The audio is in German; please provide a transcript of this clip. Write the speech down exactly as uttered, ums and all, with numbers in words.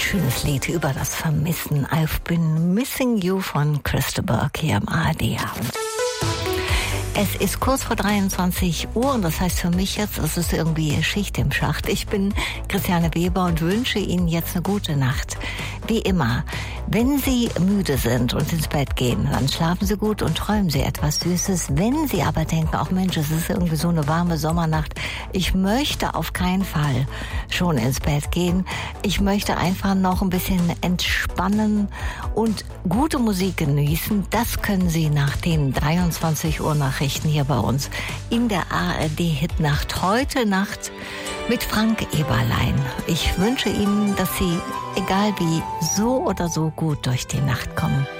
schönes Lied über das Vermissen. I've been missing you von Christa Burke hier im A R D-Abend. Es ist kurz vor dreiundzwanzig Uhr und das heißt für mich jetzt, es ist irgendwie Schicht im Schacht. Ich bin Christiane Weber und wünsche Ihnen jetzt eine gute Nacht. Wie immer, wenn Sie müde sind und ins Bett gehen, dann schlafen Sie gut und träumen Sie etwas Süßes. Wenn Sie aber denken, ach Mensch, es ist irgendwie so eine warme Sommernacht, ich möchte auf keinen Fall schon ins Bett gehen. Ich möchte einfach noch ein bisschen entspannen und gute Musik genießen. Das können Sie nach den dreiundzwanzig Uhr Nachrichten hier bei uns in der A R D-Hitnacht heute Nacht mit Frank Eberlein. Ich wünsche Ihnen, dass Sie, egal wie, so oder so gut durch die Nacht kommen.